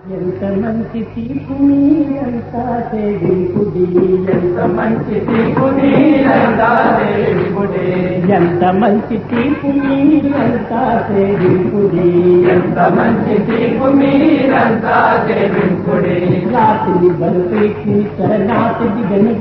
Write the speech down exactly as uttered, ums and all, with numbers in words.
ఎంత మంచి తీర్పు మీరంతా సేవింపుడి, ఎంత మంచి తీర్పు మీరంతా సేవింపుడి, ఎంత మంచి తీర్పు మీరంతా సేవింపుడి, ఎంత మంచి తీర్పు మీరంతా సేవింపుడి. రాత్రి బలుపేసి శరణాతి దిగని